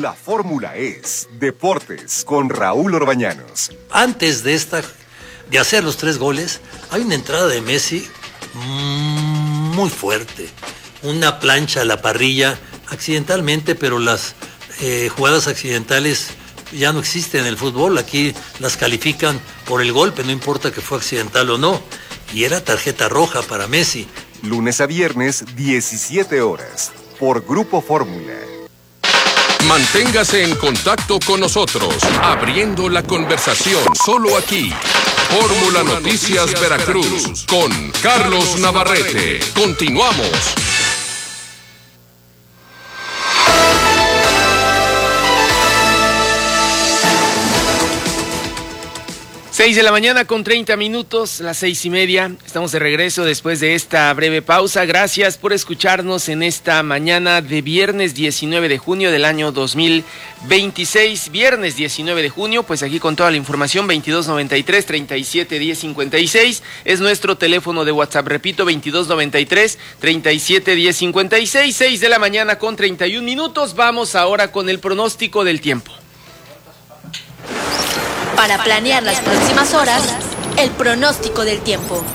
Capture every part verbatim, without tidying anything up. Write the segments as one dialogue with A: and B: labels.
A: La fórmula es Deportes con Raúl Orbañanos.
B: Antes de esta, de hacer los tres goles, hay una entrada de Messi muy fuerte. Una plancha a la parrilla, accidentalmente, pero las eh, jugadas accidentales ya no existen en el fútbol. Aquí las califican por el golpe, no importa que fue accidental o no. Y era tarjeta roja para Messi.
A: Lunes a viernes, diecisiete horas, por Grupo Fórmula.
C: Manténgase en contacto con nosotros, abriendo la conversación, solo aquí. Fórmula Noticias Veracruz, con Carlos Navarrete. Continuamos.
D: Seis de la mañana con treinta minutos, las seis y media. Estamos de regreso después de esta breve pausa. Gracias por escucharnos en esta mañana de viernes diecinueve de junio del año dos mil veintiséis. Viernes diecinueve de junio, pues aquí con toda la información, veintidós noventa y tres, treinta y siete, diez, cincuenta y seis. Es nuestro teléfono de WhatsApp, repito, veintidós noventa y tres, treinta y siete, diez, cincuenta y seis. Seis de la mañana con treinta y un minutos. Vamos ahora con el pronóstico del tiempo.
E: Para planear las próximas horas, el pronóstico del tiempo.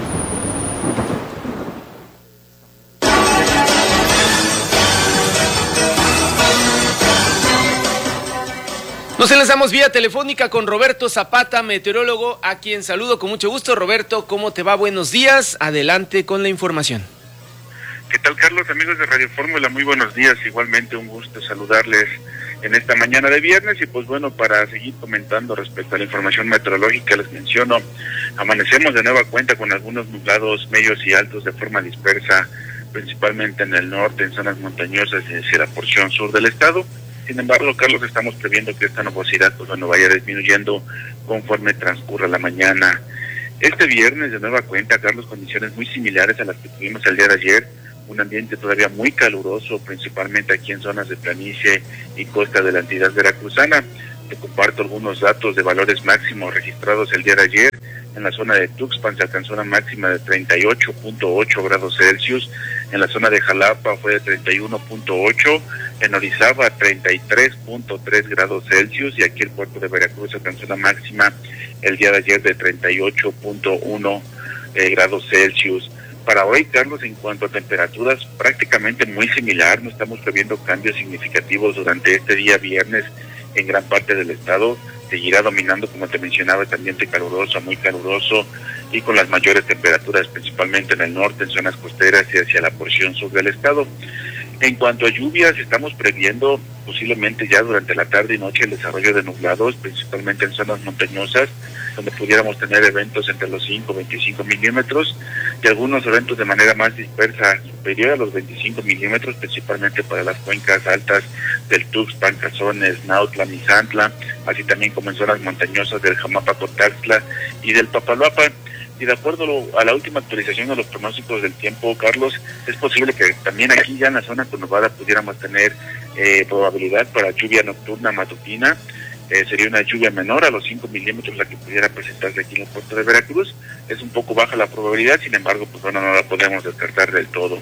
D: Nos enlazamos vía telefónica con Roberto Zapata, meteorólogo, a quien saludo con mucho gusto. Roberto, ¿cómo te va? Buenos días. Adelante con la información.
F: ¿Qué tal, Carlos? Amigos de Radio Fórmula, muy buenos días. Igualmente un gusto saludarles en esta mañana de viernes. Y pues bueno, para seguir comentando respecto a la información meteorológica, les menciono, amanecemos de nueva cuenta con algunos nublados medios y altos de forma dispersa, principalmente en el norte, en zonas montañosas y hacia la porción sur del estado. Sin embargo, Carlos, estamos previendo que esta nubosidad pues bueno vaya disminuyendo conforme transcurra la mañana. Este viernes de nueva cuenta, Carlos, condiciones muy similares a las que tuvimos el día de ayer. Un ambiente todavía muy caluroso, principalmente aquí en zonas de planicie y costa de la entidad veracruzana. Te comparto algunos datos de valores máximos registrados el día de ayer. En la zona de Tuxpan se alcanzó una máxima de treinta y ocho punto ocho grados Celsius. En la zona de Jalapa fue de treinta y uno punto ocho. En Orizaba treinta y tres punto tres grados Celsius. Y aquí el puerto de Veracruz alcanzó una máxima el día de ayer de treinta y ocho punto uno eh, grados Celsius. Para hoy, Carlos, en cuanto a temperaturas, prácticamente muy similar. No estamos previendo cambios significativos durante este día viernes en gran parte del estado. Seguirá dominando, como te mencionaba, este ambiente caluroso, muy caluroso, y con las mayores temperaturas principalmente en el norte, en zonas costeras y hacia la porción sur del estado. En cuanto a lluvias, estamos previendo posiblemente ya durante la tarde y noche el desarrollo de nublados, principalmente en zonas montañosas, donde pudiéramos tener eventos entre los cinco, veinticinco milímetros, y algunos eventos de manera más dispersa, superior a los veinticinco milímetros, principalmente para las cuencas altas del Tuxpan, Cazones, Nautla, Misantla, así también como en zonas montañosas del Jamapa-Cotaxtla y del Papaloapan. Y de acuerdo a la última actualización de los pronósticos del tiempo, Carlos, es posible que también aquí ya en la zona conurbada pudiéramos tener eh, probabilidad para lluvia nocturna matutina. Eh, sería una lluvia menor a los cinco milímetros la que pudiera presentarse aquí en el puerto de Veracruz. Es un poco baja la probabilidad, sin embargo, pues bueno, no la podemos descartar del todo.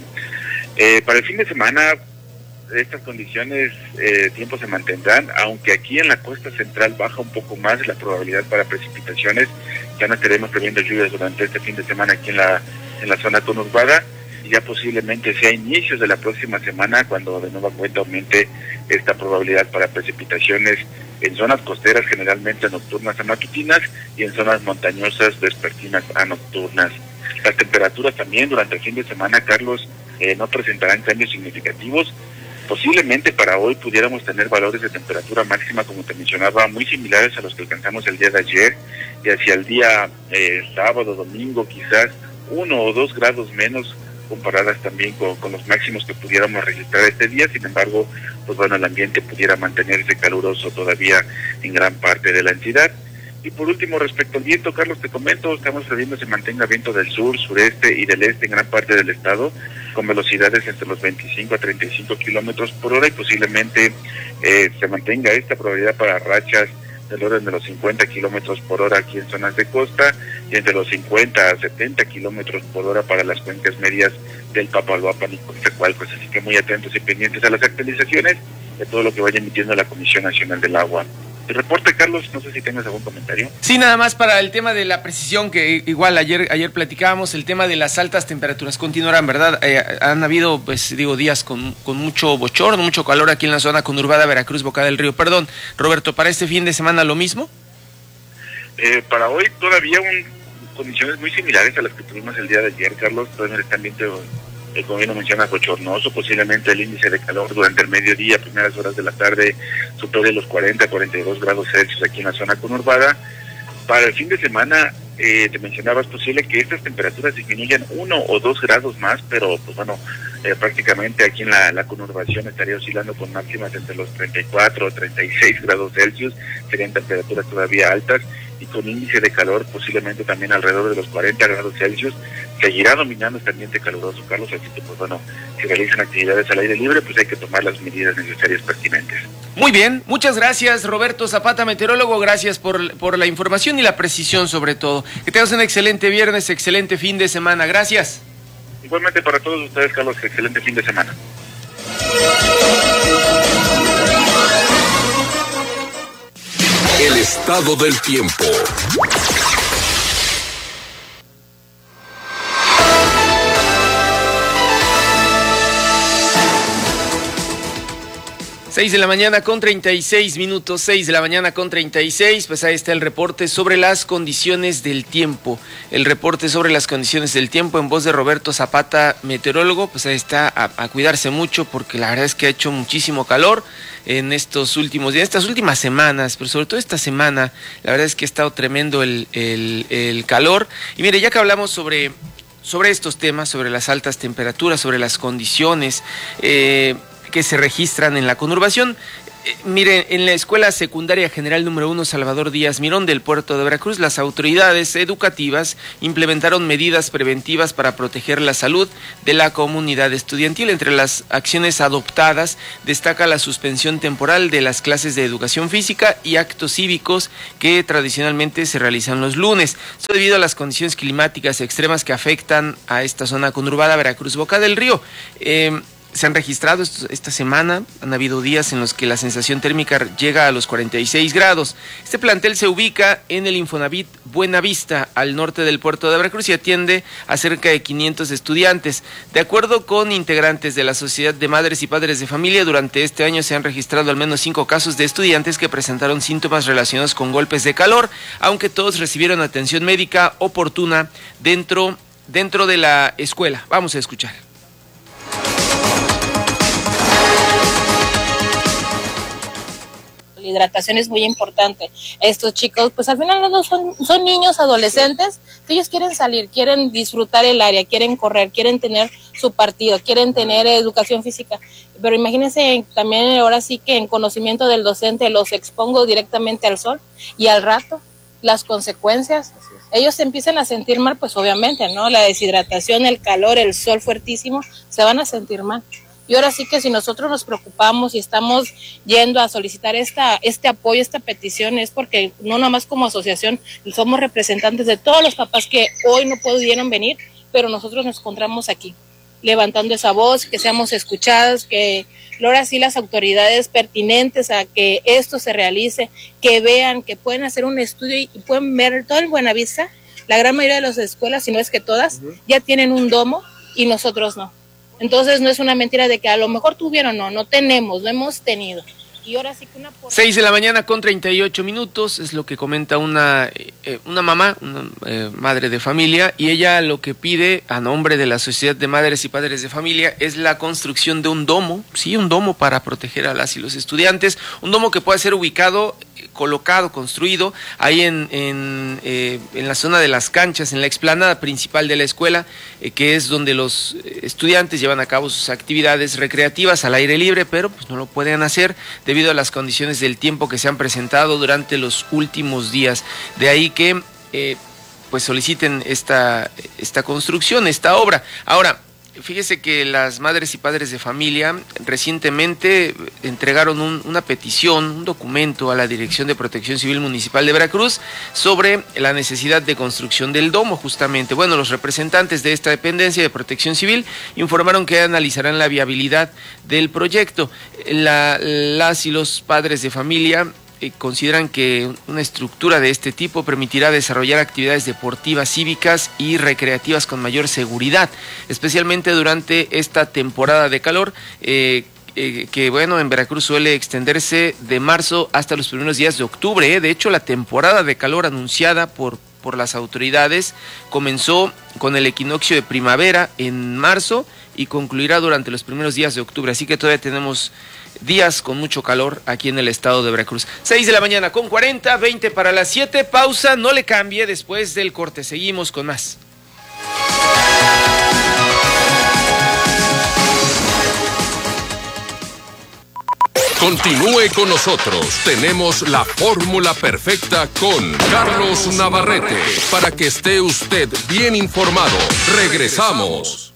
F: Eh, para el fin de semana, estas condiciones de eh, tiempo se mantendrán, aunque aquí en la costa central baja un poco más la probabilidad para precipitaciones. Ya no estaremos previendo lluvias durante este fin de semana aquí en la en la zona conurbada, y ya posiblemente sea inicios de la próxima semana cuando de nueva cuenta aumente esta probabilidad para precipitaciones en zonas costeras generalmente nocturnas a matutinas y en zonas montañosas vespertinas a nocturnas. Las temperaturas también durante el fin de semana, Carlos, eh, no presentarán cambios significativos. Posiblemente para hoy pudiéramos tener valores de temperatura máxima, como te mencionaba, muy similares a los que alcanzamos el día de ayer, y hacia el día eh, sábado, domingo, quizás uno o dos grados menos, comparadas también con, con los máximos que pudiéramos registrar este día. Sin embargo, pues bueno, el ambiente pudiera mantenerse caluroso todavía en gran parte de la entidad. Y por último, respecto al viento, Carlos, te comento, estamos previendo se mantenga viento del sur, sureste y del este en gran parte del estado, con velocidades entre los veinticinco a treinta y cinco kilómetros por hora, y posiblemente eh, se mantenga esta probabilidad para rachas del orden de los cincuenta kilómetros por hora aquí en zonas de costa, y entre los cincuenta a setenta kilómetros por hora para las cuencas medias del Papaloapan y Coatzacoalcos. Así que muy atentos y pendientes a las actualizaciones. de todo lo que vaya emitiendo la Comisión Nacional del Agua. El reporte, Carlos, no sé si tengas algún comentario.
D: Sí, nada más para el tema de la precisión, que igual ayer ayer platicábamos, el tema de las altas temperaturas continuarán, ¿verdad? Eh, han habido, pues digo, días con, con mucho bochorno, mucho calor aquí en la zona conurbada Veracruz, Boca del Río. Perdón, Roberto, ¿para este fin de semana lo mismo?
F: Eh, para hoy todavía un, condiciones muy similares a las que tuvimos el día de ayer, Carlos, todavía en este ambiente, eh, como bien lo mencionas, bochornoso, posiblemente el índice de calor durante el mediodía, primeras horas de la tarde, supere los cuarenta, cuarenta y dos grados Celsius aquí en la zona conurbada. Para el fin de semana, eh, te mencionabas, posible que estas temperaturas disminuyan uno o dos grados más, pero pues bueno, eh, prácticamente aquí en la, la conurbación estaría oscilando con máximas entre los treinta y cuatro o treinta y seis grados Celsius, serían temperaturas todavía altas, y con índice de calor posiblemente también alrededor de los cuarenta grados Celsius. Seguirá dominando este ambiente caluroso, Carlos, así que pues bueno, si realizan actividades al aire libre, pues hay que tomar las medidas necesarias pertinentes.
D: Muy bien, muchas gracias, Roberto Zapata, meteorólogo, gracias por, por la información y la precisión sobre todo. Que tengas un excelente viernes, excelente fin de semana, gracias.
F: Igualmente para todos ustedes, Carlos, excelente fin de semana.
C: El estado del tiempo.
D: seis de la mañana con treinta y seis minutos, seis de la mañana con treinta y seis, pues ahí está el reporte sobre las condiciones del tiempo. El reporte sobre las condiciones del tiempo en voz de Roberto Zapata, meteorólogo, pues ahí está, a, a cuidarse mucho porque la verdad es que ha hecho muchísimo calor en estos últimos días, estas últimas semanas, pero sobre todo esta semana, la verdad es que ha estado tremendo el, el, el calor. Y mire, ya que hablamos sobre, sobre estos temas, sobre las altas temperaturas, sobre las condiciones, eh, que se registran en la conurbación. Eh, miren, en la Escuela Secundaria General número uno Salvador Díaz Mirón del puerto de Veracruz, las autoridades educativas implementaron medidas preventivas para proteger la salud de la comunidad estudiantil. Entre las acciones adoptadas destaca la suspensión temporal de las clases de educación física y actos cívicos que tradicionalmente se realizan los lunes. Esto debido a las condiciones climáticas extremas que afectan a esta zona conurbada Veracruz, Boca del Río. Eh, Se han registrado esta semana, han habido días en los que la sensación térmica llega a los cuarenta y seis grados. Este plantel se ubica en el Infonavit Buenavista, al norte del puerto de Veracruz, y atiende a cerca de quinientos estudiantes. De acuerdo con integrantes de la Sociedad de Madres y Padres de Familia, durante este año se han registrado al menos cinco casos de estudiantes que presentaron síntomas relacionados con golpes de calor, aunque todos recibieron atención médica oportuna dentro, dentro de la escuela. Vamos a escuchar.
G: La hidratación es muy importante. Estos chicos, pues al final no son, son niños, adolescentes, que ellos quieren salir, quieren disfrutar el área, quieren correr, quieren tener su partido, quieren tener educación física. Pero imagínense también ahora sí que en conocimiento del docente los expongo directamente al sol y al rato las consecuencias. Ellos se empiezan a sentir mal, pues obviamente, ¿no? La deshidratación, el calor, el sol fuertísimo, se van a sentir mal. Y ahora sí que si nosotros nos preocupamos y estamos yendo a solicitar esta, este apoyo, esta petición, es porque no nada más como asociación somos representantes de todos los papás que hoy no pudieron venir, pero nosotros nos encontramos aquí, levantando esa voz, que seamos escuchados, que ahora sí las autoridades pertinentes a que esto se realice, que vean, que pueden hacer un estudio y pueden ver todo en Buenavista. La gran mayoría de las escuelas, si no es que todas, ya tienen un domo y nosotros no. Entonces no es una mentira de que a lo mejor tuvieron, no, no tenemos, no hemos tenido. Y ahora sí que una...
D: seis de la mañana con treinta y ocho minutos, es lo que comenta una, eh, una mamá, una eh, madre de familia, y ella lo que pide a nombre de la Sociedad de Madres y Padres de Familia es la construcción de un domo, sí, un domo para proteger a las y los estudiantes, un domo que pueda ser ubicado, colocado, construido ahí en, en, eh, en la zona de las canchas, en la explanada principal de la escuela, eh, que es donde los estudiantes llevan a cabo sus actividades recreativas al aire libre, pero pues no lo pueden hacer debido a las condiciones del tiempo que se han presentado durante los últimos días. De ahí que eh, pues soliciten esta, esta construcción, esta obra. Ahora, Fíjese que las madres y padres de familia recientemente entregaron un, una petición, un documento a la Dirección de Protección Civil Municipal de Veracruz sobre la necesidad de construcción del domo, justamente. Bueno, los representantes de esta dependencia de Protección Civil informaron que analizarán la viabilidad del proyecto. La, las y los padres de familia consideran que una estructura de este tipo permitirá desarrollar actividades deportivas, cívicas y recreativas con mayor seguridad, especialmente durante esta temporada de calor, eh, eh, que bueno, en Veracruz suele extenderse de marzo hasta los primeros días de octubre. ¿eh? De hecho, la temporada de calor anunciada por, por las autoridades comenzó con el equinoccio de primavera en marzo y concluirá durante los primeros días de octubre, así que todavía tenemos días con mucho calor aquí en el estado de Veracruz. seis de la mañana con cuarenta, veinte para las siete, pausa, no le cambie, después del corte seguimos con más.
C: Continúe con nosotros, tenemos la fórmula perfecta con Carlos Navarrete, para que esté usted bien informado. Regresamos.